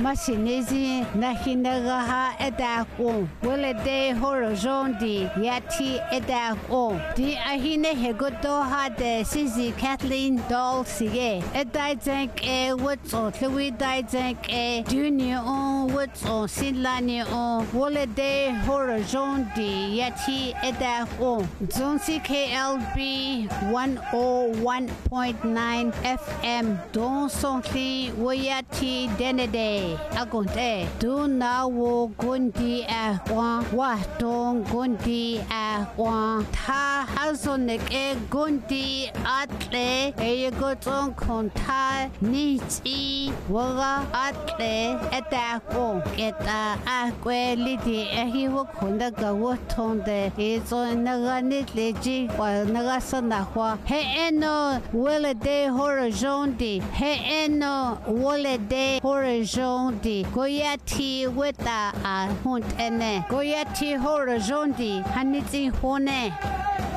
Masinezi Nahinagaha Edako, Willade Horozondi, Yati Edako, Di Ahine Hegodoha de Sisi Kathleen Dolcie, Edizank E Woods or Louis Dizank E, Junior on Woods or Sinlani on, Willade Horozondi, Yati Edako, Zonsi KLB 101.9 FM, Don Sonti Wayati Denede, Agonte, Do now Gundi a one, Don Gundi a one, Ta Hazonik e Gundi Atle, a good on Conta, Niti, Waga Atle, Etako, get a Aquelity, and he will conduct a what on the is on Naganit Leji, while Nagasana. He no will a day horizonti, he no will a day horizonti, Goyati with a hunt and Goyati horizonti, Haniti Hone.